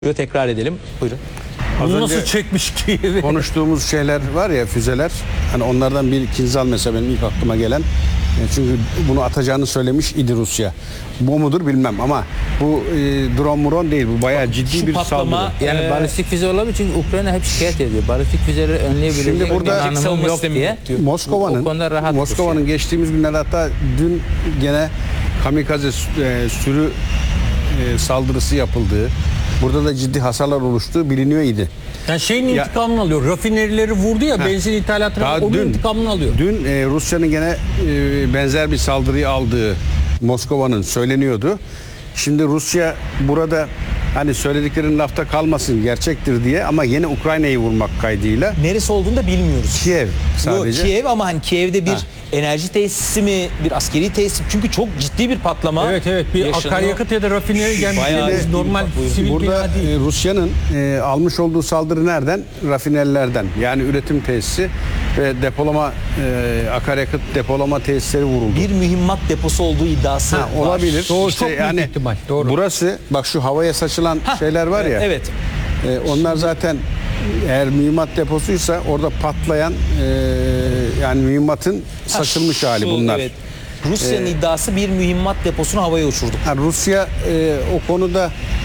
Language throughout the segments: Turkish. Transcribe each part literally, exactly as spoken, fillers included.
Tekrar edelim. Buyurun. Bunu nasıl çekmiş ki? Konuştuğumuz şeyler var ya, füzeler. Hani onlardan bir Kinzhal mesela benim ilk aklıma gelen. Çünkü bunu atacağını söylemiş idi Rusya. Bu mudur bilmem ama bu e, drone muron değil. Bu bayağı ciddi Şu bir patlama, saldırı. Yani Ee, balistik füze olabilir çünkü Ukrayna hep şikayet ediyor. Balistik füzeleri önleyebilecek Şimdi burada bir anlamım savunma yok sistemi diye. yok diyor. O Moskova'nın konuda rahat Moskova'nın geçtiğimiz günlerde, hatta dün gene kamikaze e, sürü e, saldırısı yapıldığı, burada da ciddi hasarlar oluştuğu biliniyor idi. Yani şeyin Ya- intikamını alıyor. Rafinerileri vurdu ya, benzin ithalatını, Daha onun dün- intikamını alıyor. Dün e, Rusya'nın gene e, benzer bir saldırıyı aldığı Moskova'nın söyleniyordu. Şimdi Rusya burada hani söylediklerinin lafta kalmasın, gerçektir diye, ama yine Ukrayna'yı vurmak kaydıyla neresi olduğunu da bilmiyoruz. Kiev Yok, sadece. Kiev, ama hani Kiev'de bir Ha. enerji tesisi mi, bir askeri tesis, çünkü çok ciddi bir patlama. Evet evet, bir yaşanıyor. akaryakıt ya da rafineri yani Bayağı biz ciddi normal bir bak, sivil Burada bina değil. e, Rusya'nın e, almış olduğu saldırı nereden? Rafinerilerden. Yani üretim tesisi ve depolama e, akaryakıt depolama tesisleri vuruldu. Bir mühimmat deposu olduğu iddiası Ha, var. olabilir. Doğru, İşte çok büyük yani ihtimal, doğru. Burası, bak şu havaya saçılan Hah, şeyler var ya. Evet. e, onlar zaten eğer mühimmat deposuysa orada patlayan e, yani mühimmatın saçılmış Ha, hali şu, bunlar. Evet. Rusya'nın iddiası bir mühimmat deposunu havaya uçurduk. Yani Rusya e, o konuda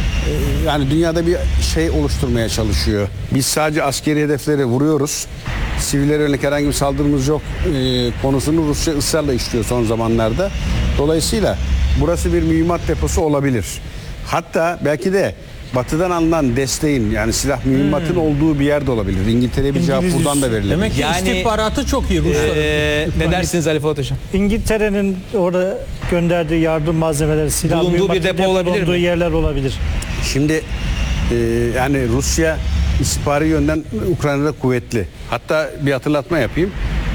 e, yani dünyada bir şey oluşturmaya çalışıyor. Biz sadece askeri hedefleri vuruyoruz. Sivillere yönelik herhangi bir saldırımız yok e, konusunu Rusya ısrarla işliyor son zamanlarda. Dolayısıyla burası bir mühimmat deposu olabilir. Hatta belki de Batı'dan alınan desteğin, yani silah mühimmatın Hmm. olduğu bir yerde olabilir. İngiltere'ye bir cevap İngiliz buradan da üssü. verilebilir. Demek ki Yani- istihbaratı çok iyi Rusların. Ee, ne dersiniz Ali Fuat Hocam? İngiltere'nin orada gönderdiği yardım malzemeleri, silah Bulunduğu bir mühimmatı depo olabilir bulunduğu mi? yerler olabilir. Şimdi e, yani Rusya istihbari yönden Ukrayna'da kuvvetli. Hatta bir hatırlatma yapayım.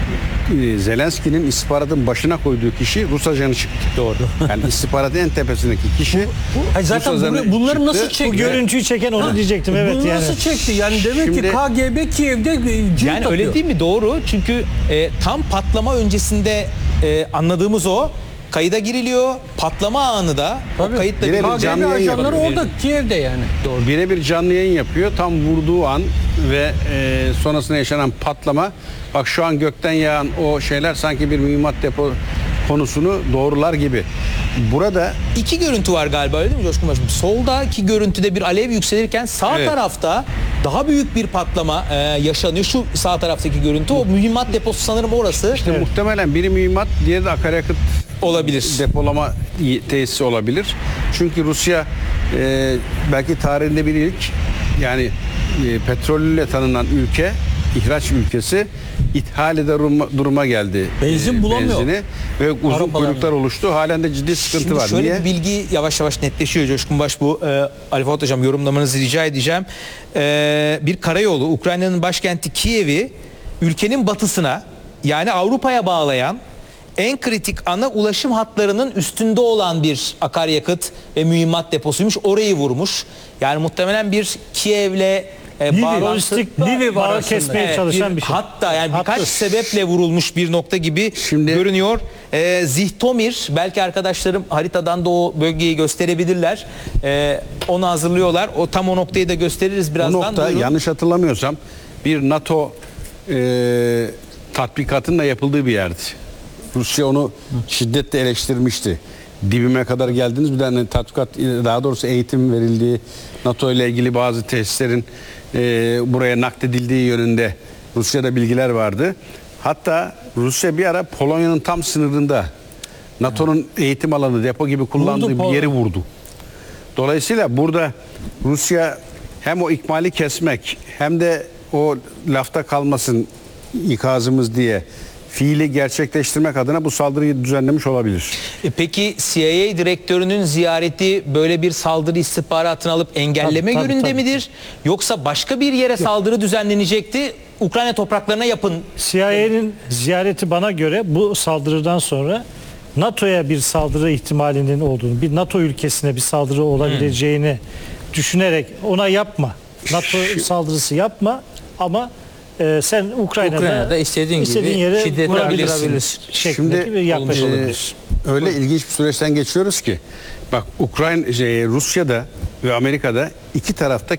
E, Zelenski'nin istihbaratın başına koyduğu kişi Rus ajanı çıktı. Doğru. Yani istihbaratın en tepesindeki kişi Hayır, zaten Rus ajanı bunu- bunları çıktı. nasıl Bu çekti? görüntüyü çeken onu diyecektim, evet Bunu yani. nasıl çekti? Yani demek ki Şimdi- K G B Kiev'de cirit Yani öyle atıyor. değil mi? Doğru. Çünkü e, tam patlama öncesinde e, anladığımız o. Kayıda giriliyor. Patlama anı da o Tabii. kayıtla Birebir birlikte- K G B canlı yayın ajanları yapıyor. orada Kiev'de yani. birebir canlı yayın yapıyor. Tam vurduğu an ve e, sonrasında yaşanan patlama. Bak şu an gökten yağan o şeyler sanki bir mühimmat depo konusunu doğrular gibi. Burada İki görüntü var galiba, öyle değil mi Coşkun Başkanım? Soldaki görüntüde bir alev yükselirken sağ Evet. tarafta daha büyük bir patlama e, yaşanıyor. Şu sağ taraftaki görüntü, o mühimmat deposu sanırım orası. işte muhtemelen biri mühimmat, diğeri de akaryakıt Olabilir. depolama tesisi olabilir. Çünkü Rusya e, belki tarihinde bir ilk, yani e, petrolle tanınan ülke, ihraç ülkesi ithal eder duruma, duruma geldi. Benzin bulamıyor. Benzini ve uzun Arabalarla. kuyruklar oluştu. Halen de ciddi sıkıntı Şimdi var. şöyle Niye? bir bilgi yavaş yavaş netleşiyor Coşkun Baş, bu e, Ali Fuat Hocam yorumlamanızı rica edeceğim. E, bir karayolu Ukrayna'nın başkenti Kiev'i ülkenin batısına, yani Avrupa'ya bağlayan en kritik ana ulaşım hatlarının üstünde olan bir akaryakıt ve mühimmat deposuymuş. Orayı vurmuş. Yani muhtemelen bir Kiev'le e, Livi, bağlantı- lojistik Livi bağı arasında. kesmeye Evet, çalışan bir şey. Hatta yani birkaç Hattı. sebeple vurulmuş bir nokta gibi Şimdi- görünüyor. Ee, Zihtomir, belki arkadaşlarım haritadan da o bölgeyi gösterebilirler. Ee, onu hazırlıyorlar. O tam o noktayı da gösteririz Bu birazdan. nokta, Buyurun. yanlış hatırlamıyorsam, bir NATO e, tatbikatının da yapıldığı bir yerdi. Rusya onu şiddetle eleştirmişti. Dibime kadar geldiniz, bir tane tatbikat, daha doğrusu eğitim verildiği, NATO ile ilgili bazı tesislerin e, buraya nakledildiği yönünde Rusya'da bilgiler vardı. Hatta Rusya bir ara Polonya'nın tam sınırında NATO'nun eğitim alanı, depo gibi kullandığı bir Polonya. yeri vurdu. Dolayısıyla burada Rusya hem o ikmali kesmek hem de o lafta kalmasın ikazımız diye fiili gerçekleştirmek adına bu saldırıyı düzenlemiş olabilir. E, Peki C I A direktörünün ziyareti böyle bir saldırı istihbaratını alıp engelleme Tabii, tabii, yönünde tabii. midir? Yoksa başka bir yere saldırı düzenlenecekti, Ukrayna topraklarına yapın. C I A'nin ziyareti bana göre bu saldırıdan sonra NATO'ya bir saldırı ihtimalinin olduğunu, bir NATO ülkesine bir saldırı olabileceğini düşünerek ona yapma, NATO saldırısı yapma ama e, sen Ukrayna'da, Ukrayna'da istediğin gibi yere şiddet vurabilirsin vurabilirsin. şeklindeki Şimdi bir yaklaşım e, olabilir. öyle ilginç bir süreçten geçiyoruz ki, bak Ukrayna şey, Rusya'da ve Amerika'da iki tarafta